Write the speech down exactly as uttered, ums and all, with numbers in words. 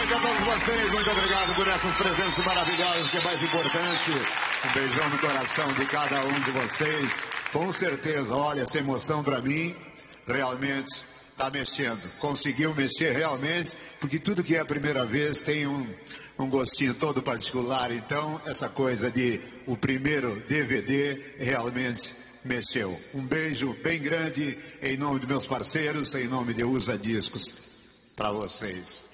noite a todos vocês. Muito obrigado por essas presenças maravilhosas, que é mais importante. Um beijão no coração de cada um de vocês. Com certeza, olha, essa emoção para mim realmente está mexendo. Conseguiu mexer realmente, porque tudo que é a primeira vez tem um, um gostinho todo particular. Então, essa coisa de o primeiro D V D realmente mexeu. Um beijo bem grande em nome de meus parceiros, em nome de Usa Discos, para vocês.